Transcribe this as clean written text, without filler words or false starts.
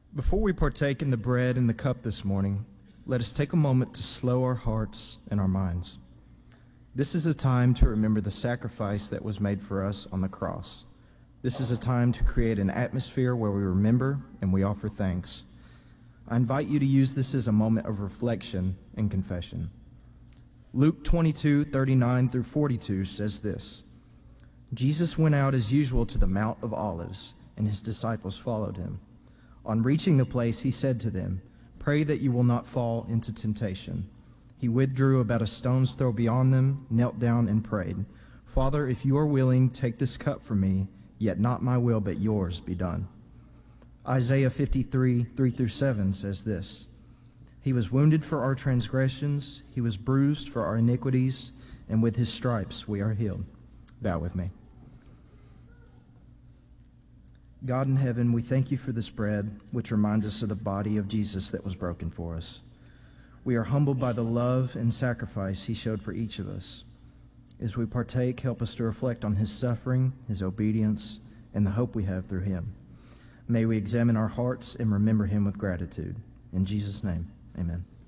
Before we partake in the bread and the cup this morning, let us take a moment to slow our hearts and our minds. This is a time to remember the sacrifice that was made for us on the cross. This is a time to create an atmosphere where we remember and we offer thanks. I invite you to use this as a moment of reflection and confession. Luke 22:39 through 42 says this: Jesus went out as usual to the Mount of Olives, and his disciples followed him. On reaching the place, he said to them, "Pray that you will not fall into temptation." He withdrew about a stone's throw beyond them, knelt down, and prayed, "Father, if you are willing, take this cup from me, yet not my will but yours be done." Isaiah 53:3-7 says this: He was wounded for our transgressions, he was bruised for our iniquities, and with his stripes we are healed. Bow with me. God in heaven, we thank you for this bread, which reminds us of the body of Jesus that was broken for us. We are humbled by the love and sacrifice he showed for each of us. As we partake, help us to reflect on his suffering, his obedience, and the hope we have through him. May we examine our hearts and remember him with gratitude. In Jesus' name, amen.